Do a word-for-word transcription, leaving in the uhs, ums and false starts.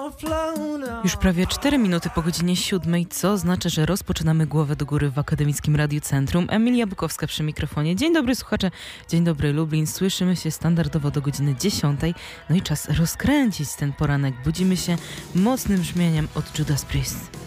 Już prawie cztery minuty po godzinie siódmej, co oznacza, że rozpoczynamy Głowę do Góry w Akademickim Radiu Centrum. Emilia Bukowska przy mikrofonie. Dzień dobry słuchacze, dzień dobry Lublin. Słyszymy się standardowo do godziny dziesiątej. No i czas rozkręcić ten poranek. Budzimy się mocnym brzmieniem od Judas Priest.